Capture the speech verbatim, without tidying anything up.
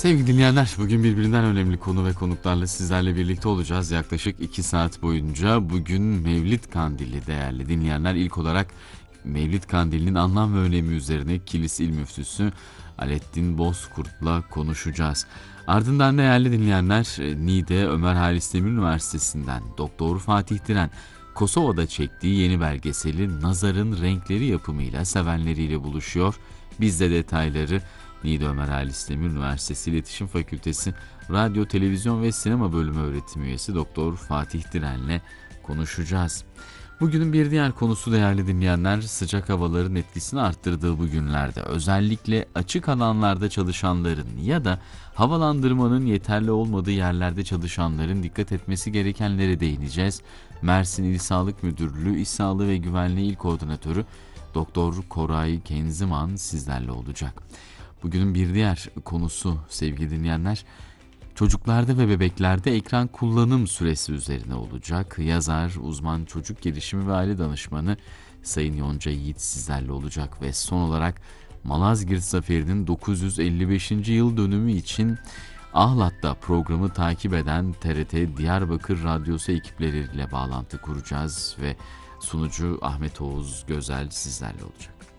Sevgili dinleyenler, bugün birbirinden önemli konu ve konuklarla sizlerle birlikte olacağız. Yaklaşık iki saat boyunca bugün Mevlid Kandili değerli dinleyenler. İlk olarak Mevlid Kandili'nin anlam ve önemi üzerine Kilis İl Müftüsü Alettin Bozkurt'la konuşacağız. Ardından değerli dinleyenler, Niğde Ömer Halis Demir Üniversitesi'nden Doktor Fatih Diren, Kosova'da çektiği yeni belgeseli Nazar'ın Renkleri yapımıyla sevenleriyle buluşuyor. Biz de detayları Niğde Ömer Halis Demir Üniversitesi İletişim Fakültesi Radyo, Televizyon ve Sinema Bölümü öğretim üyesi Doktor Fatih Diren'le konuşacağız. Bugünün bir diğer konusu değerli dinleyenler, sıcak havaların etkisini arttırdığı bu günlerde özellikle açık alanlarda çalışanların ya da havalandırmanın yeterli olmadığı yerlerde çalışanların dikkat etmesi gerekenlere değineceğiz. Mersin İl Sağlık Müdürlüğü İş Sağlığı ve Güvenliği İl Koordinatörü Doktor Koray Kenziman sizlerle olacak. Bugünün bir diğer konusu sevgili dinleyenler, çocuklarda ve bebeklerde ekran kullanım süresi üzerine olacak. Yazar, uzman çocuk gelişimi ve aile danışmanı Sayın Yonca Yiğit sizlerle olacak ve son olarak Malazgirt Zaferi'nin dokuz yüz elli beşinci yıl dönümü için Ahlat'ta programı takip eden T R T Diyarbakır Radyosu ekipleriyle bağlantı kuracağız ve sunucu Ahmet Oğuz Gözel sizlerle olacak.